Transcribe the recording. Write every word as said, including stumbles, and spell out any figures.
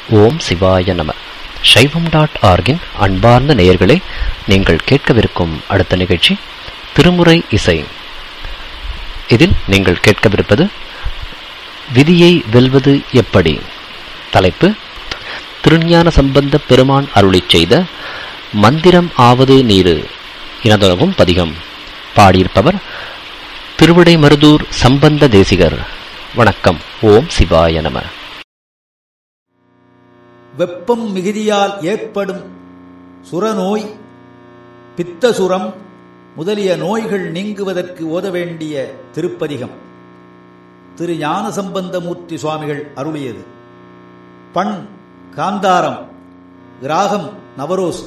ஓம் சிவாய நம. சைவம் டாட் ஆர்கின் அன்பார்ந்த நேயர்களே, நீங்கள் கேட்கவிருக்கும் அடுத்த நிகழ்ச்சி திருமுறை இசை. இதில் நீங்கள் கேட்கவிருப்பது விதியை வெல்வது எப்படி. தலைப்பு: திருஞான சம்பந்த பெருமான் அருளிச் செய்த மந்திரம் ஆவது நீரு இனதொலகும் பதிகம். பாடியிருப்பவர் திருவிடைமருதூர் சம்பந்த தேசிகர். வணக்கம். ஓம் சிவாய நம. வெப்பம் மிகுதியால் ஏற்படும் சுரநோய், பித்தசுரம் முதலிய நோய்கள் நீங்குவதற்கு ஓத வேண்டிய திருப்பதிகம் திரு ஞானசம்பந்தமூர்த்தி சுவாமிகள் அருளியது. பண் காந்தாரம், ராகம் நவரோஸ்,